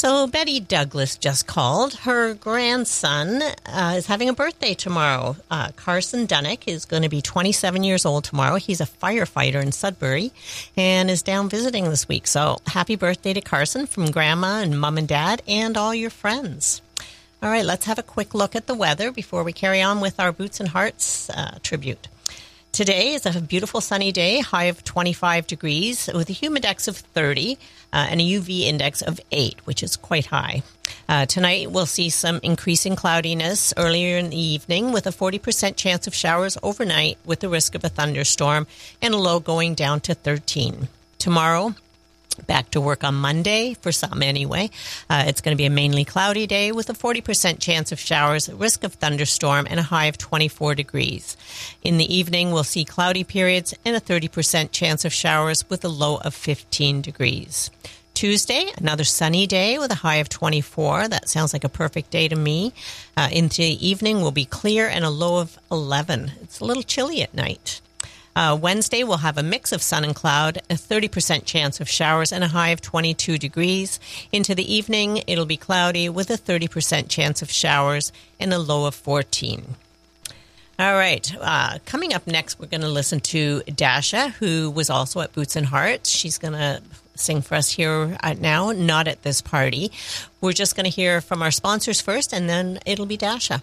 So Betty Douglas just called. Her grandson is having a birthday tomorrow. Carson Dunnick is going to be 27 years old tomorrow. He's a firefighter in Sudbury and is down visiting this week. So happy birthday to Carson from Grandma and Mom and Dad and all your friends. All right, let's have a quick look at the weather before we carry on with our Boots and Hearts tribute. Today is a beautiful sunny day, high of 25 degrees with a humidex of 30 and a UV index of 8, which is quite high. Tonight we'll see some increasing cloudiness earlier in the evening with a 40% chance of showers overnight with the risk of a thunderstorm and a low going down to 13. Tomorrow, back to work on Monday, for some anyway. It's going to be a mainly cloudy day with a 40% chance of showers, risk of thunderstorm, and a high of 24 degrees. In the evening, we'll see cloudy periods and a 30% chance of showers with a low of 15 degrees. Tuesday, another sunny day with a high of 24. That sounds like a perfect day to me. Into the evening will be clear and a low of 11. It's a little chilly at night. Wednesday, we'll have a mix of sun and cloud, a 30% chance of showers, and a high of 22 degrees. Into the evening, it'll be cloudy with a 30% chance of showers and a low of 14. All right. Coming up next, we're going to listen to Dasha, who was also at Boots and Hearts. She's going to sing for us here now, not at this party. We're just going to hear from our sponsors first, and then it'll be Dasha.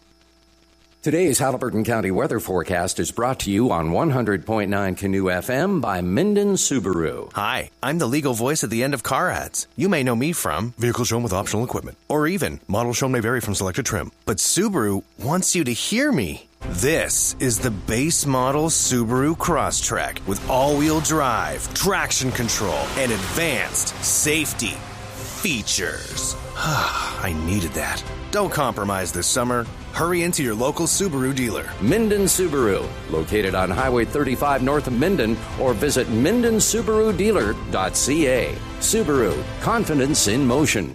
Today's Haliburton County weather forecast is brought to you on 100.9 Canoe FM by Minden Subaru. Hi, I'm the legal voice at the end of car ads. You may know me from vehicle shown with optional equipment, or even model shown may vary from selected trim. But Subaru wants you to hear me. This is the base model Subaru Crosstrek with all-wheel drive, traction control, and advanced safety features. I needed that. Don't compromise this summer. Hurry into your local Subaru dealer. Minden Subaru, located on Highway 35 north of Minden, or visit MindenSubaruDealer.ca. Subaru, confidence in motion.